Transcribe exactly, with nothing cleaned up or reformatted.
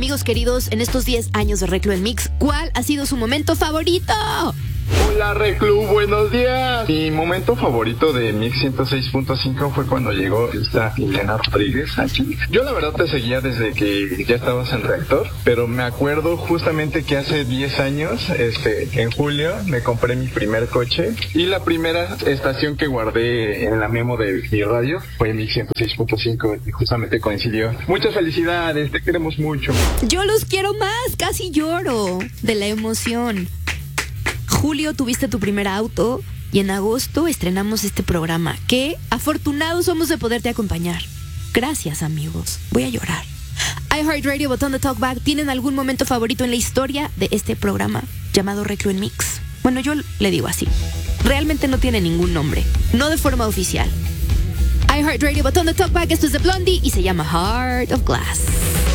Amigos queridos, en estos diez años de Reclu en Mix, ¿cuál ha sido su momento favorito? Hola Reclu, buenos días. Mi momento favorito de Mix ciento seis punto cinco fue cuando llegó esta Liliana Rodríguez aquí. Yo la verdad te seguía desde que ya estabas en Reactor, pero me acuerdo justamente que hace diez años, este, en julio, me compré mi primer coche y la primera estación que guardé en la memo de mi radio fue Mix ciento seis punto cinco y justamente coincidió. Muchas felicidades, te queremos mucho. Yo los quiero más, casi lloro de la emoción. Julio tuviste tu primer auto y en agosto estrenamos este programa. Qué afortunados somos de poderte acompañar. Gracias, amigos. Voy a llorar. iHeartRadio, botón de Talkback, ¿tienen algún momento favorito en la historia de este programa llamado Reclu en Mix? Bueno, yo le digo así. Realmente no tiene ningún nombre. No de forma oficial. iHeartRadio, botón de Talkback, esto es de Blondie y se llama Heart of Glass.